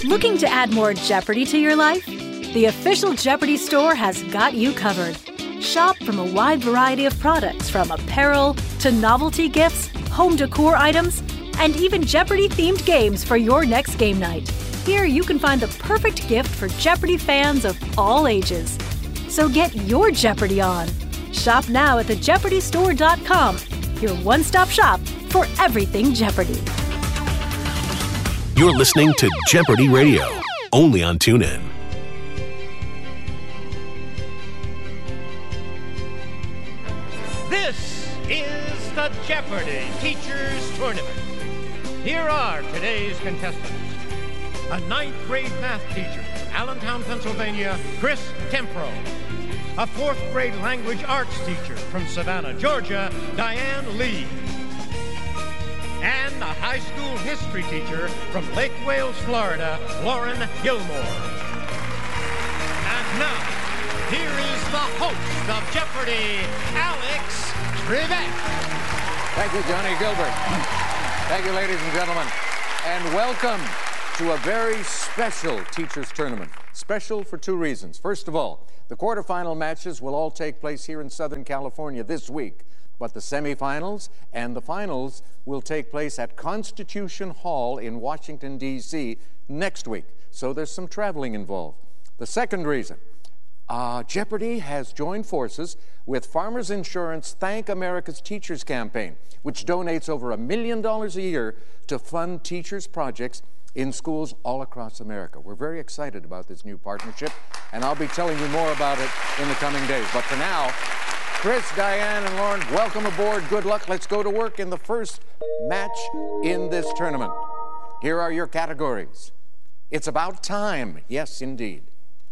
Looking to add more Jeopardy to your life? The official Jeopardy store has got you covered. Shop from a wide variety of products, from apparel to novelty gifts, home decor items, and even Jeopardy-themed games for your next game night. Here you can find the perfect gift for Jeopardy fans of all ages. So get your Jeopardy on. Shop now at thejeopardystore.com, your one-stop shop for everything Jeopardy. You're listening to Jeopardy Radio, only on TuneIn. This is the Jeopardy Teachers Tournament. Here are today's contestants. A 9th grade math teacher from Allentown, Pennsylvania, Chris Tempro. A 4th grade language arts teacher from Savannah, Georgia, Diane Lee. And a high school history teacher from Lake Wales, Florida, Lauren Gilmore. And now, here is the host of Jeopardy, Alex Trebek. Thank you, Johnny Gilbert. Thank you, ladies and gentlemen. And welcome to a very special teachers tournament. Special for 2 reasons. First of all, the quarterfinal matches will all take place here in Southern California this week. But the semifinals and the finals will take place at Constitution Hall in Washington, D.C. next week. So there's some traveling involved. The second reason, Jeopardy has joined forces with Farmers Insurance Thank America's Teachers campaign, which donates over $1 million a year to fund teachers' projects in schools all across America. We're very excited about this new partnership, and I'll be telling you more about it in the coming days. But for now, Chris, Diane, and Lauren, welcome aboard. Good luck. Let's go to work in the first match in this tournament. Here are your categories. It's about time. Yes, indeed.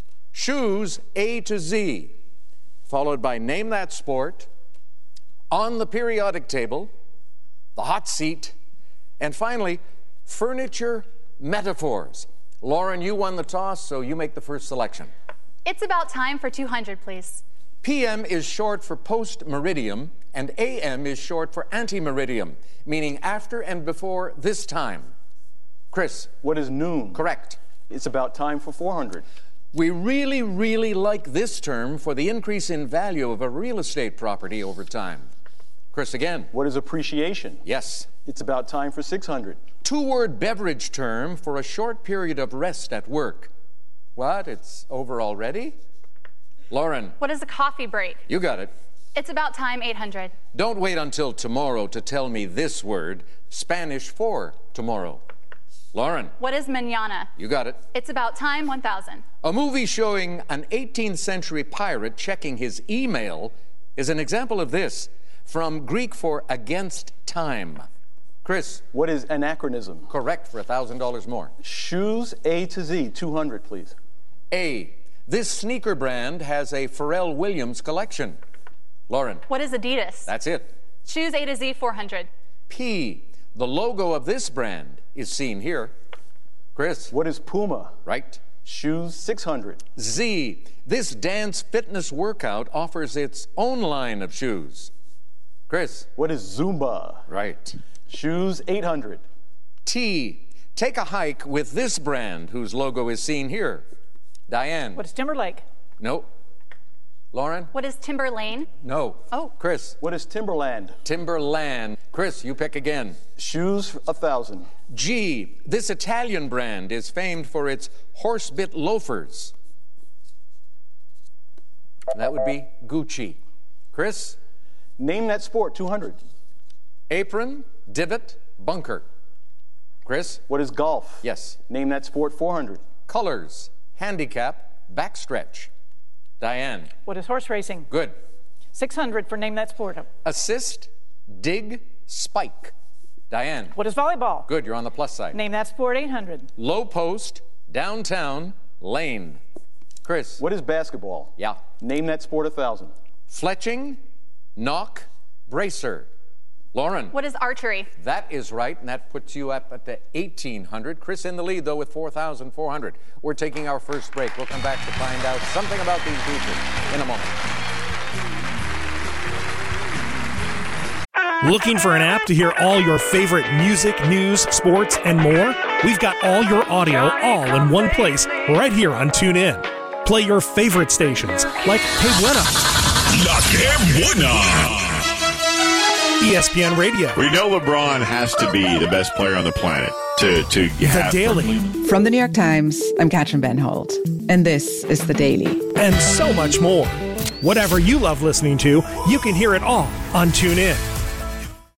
Shoes A to Z, followed by Name That Sport, On the Periodic Table, The Hot Seat, and finally, Furniture Metaphors. Lauren, you won the toss, so you make the first selection. It's about time for 200, please. PM is short for post-meridium, and AM is short for anti-meridium, meaning after and before this time. Chris. What is noon? Correct. It's about time for 400. We really, really like this term for the increase in value of a real estate property over time. Chris again. What is appreciation? Yes. It's about time for 600. 2-word beverage term for a short period of rest at work. What? It's over already? Lauren. What is a coffee break? You got it. It's about time, 800. Don't wait until tomorrow to tell me this word, Spanish for tomorrow. Lauren. What is mañana? You got it. It's about time, 1000. A movie showing an 18th century pirate checking his email is an example of this, from Greek for against time. Chris. What is anachronism? Correct, for $1,000 more. Shoes A to Z, 200, please. A. This sneaker brand has a Pharrell Williams collection. Lauren. What is Adidas? That's it. Shoes A to Z, 400. P. The logo of this brand is seen here. Chris. What is Puma? Right. Shoes, 600. Z. This dance fitness workout offers its own line of shoes. Chris. What is Zumba? Right. Shoes, 800. T. Take a hike with this brand whose logo is seen here. Diane. What is Timberlake? No. Lauren? What is Timberlane? No. Oh. Chris? What is Timberland? Timberland. Chris, you pick again. Shoes, 1,000. G. This Italian brand is famed for its horse-bit loafers. That would be Gucci. Chris? Name That Sport, 200. Apron, divot, bunker. Chris? What is golf? Yes. Name That Sport, 400. Colors, handicap, backstretch. Diane. What is horse racing? Good. 600 for Name That Sport. Assist, dig, spike. Diane. What is volleyball? Good, you're on the plus side. Name That Sport, 800. Low post, downtown, lane. Chris. What is basketball? Yeah. Name That Sport, 1,000. Fletching, knock, bracer. Lauren. What is archery? That is right, and that puts you up at the 1,800. Chris in the lead, though, with 4,400. We're taking our first break. We'll come back to find out something about these teachers in a moment. Looking for an app to hear all your favorite music, news, sports, and more? We've got all your audio all in one place right here on TuneIn. Play your favorite stations like Que Buena, La Que Buena, ESPN Radio. We know LeBron has to be the best player on the planet to have The Daily. From the New York Times, I'm Katrin Ben Holt, and this is The Daily. And so much more. Whatever you love listening to, you can hear it all on TuneIn.